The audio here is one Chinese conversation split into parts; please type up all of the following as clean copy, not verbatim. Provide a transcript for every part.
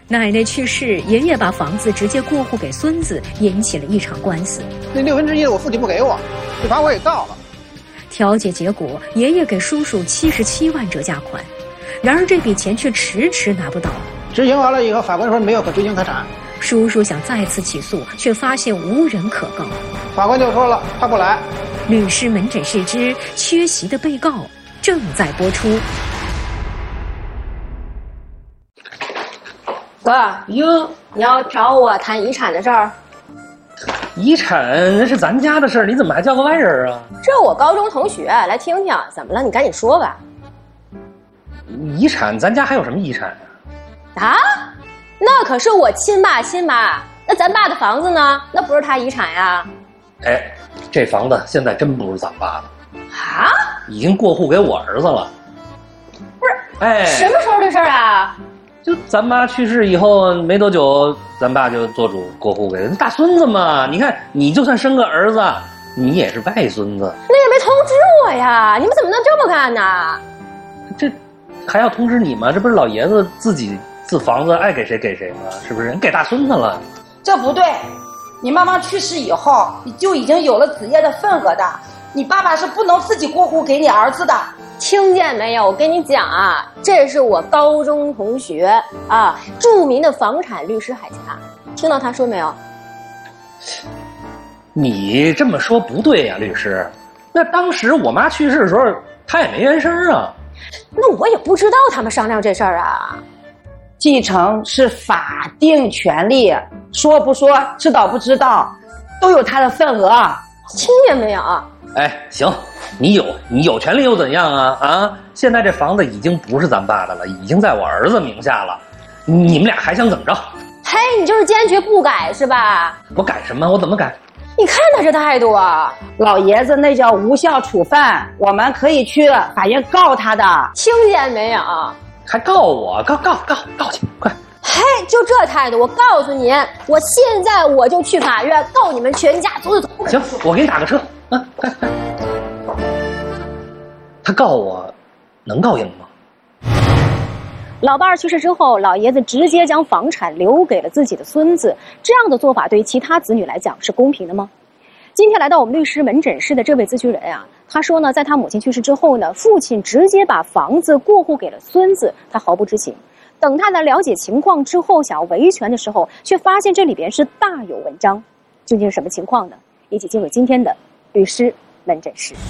奶奶去世，爷爷把房子直接过户给孙子，引起了一场官司。 那1/6我父亲不给我，就把我给告了。 调解结果，爷爷给叔叔77万折价款，然而这笔钱却迟迟拿不到。 执行完了以后，法官说没有可执行财产。 叔叔想再次起诉，却发现无人可告。 法官就说了，他不来。 律师门诊室之缺席的被告正在播出。 哥，哟，你要找我谈遗产的事儿？ 遗产那是咱家的事儿，你怎么还叫个外人啊？ 这我高中同学，来听听，怎么了？你赶紧说吧。 遗产，咱家还有什么遗产啊？啊？那可是我亲爸亲妈，那咱爸的房子呢？那不是他遗产呀？ 哎，这房子现在真不是咱爸的啊， 已经过户给我儿子了。 不是， 哎， 什么时候的事儿啊？ 就咱妈去世以后没多久，咱爸就做主过户给大孙子嘛。你看，你就算生个儿子，你也是外孙子。 那也没通知我呀，你们怎么能这么干呢？ 这还要通知你吗？这不是老爷子自己自房子爱给谁给谁吗？是不是？你给大孙子了。 这不对，你妈妈去世以后，你就已经有了子业的份额的，你爸爸是不能自己过户给你儿子的。 听见没有？我跟你讲啊，这是我高中同学啊，著名的房产律师海霞，听到他说没有？ 你这么说不对呀，律师。那当时我妈去世的时候，她也没原声啊。 那我也不知道他们商量这事儿啊。 继承是法定权利，说不说，知道不知道，都有他的份额。 听见没有？ 哎，行，你有权利又怎样啊？啊，现在这房子已经不是咱爸的了，已经在我儿子名下了，你们俩还想怎么着？ 嘿，你就是坚决不改是吧？ 我改什么？我怎么改？ 你看他这态度啊！ 老爷子那叫无效处分，我们可以去法院告他的。 听见没有？ 还告我？告去，快！ 嘿，就这态度，我告诉你，我现在我就去法院告你们全家，走。 行，我给你打个车啊，快！他告我，能告赢吗？ 老伴儿去世之后，老爷子直接将房产留给了自己的孙子，这样的做法对于其他子女来讲是公平的吗？今天来到我们律师门诊室的这位咨询人啊，他说呢，在他母亲去世之后呢，父亲直接把房子过户给了孙子，他毫不知情。等他来了解情况之后，想要维权的时候，却发现这里边是大有文章。究竟是什么情况呢？一起进入今天的律师门诊室。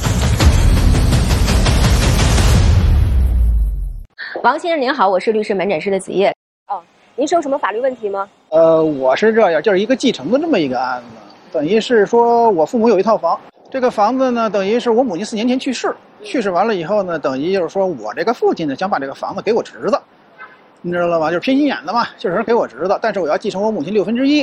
王先生您好，我是律师门诊室的子叶。您是有什么法律问题吗？ 我是这样，就是一个继承的这么一个案子，等于是说我父母有一套房，这个房子呢，等于是我母亲4年前去世，去世完了以后呢，等于就是说我这个父亲呢想把这个房子给我侄子，你知道吗？就是偏心眼的嘛，就是给我侄子，但是我要继承我母亲1/6。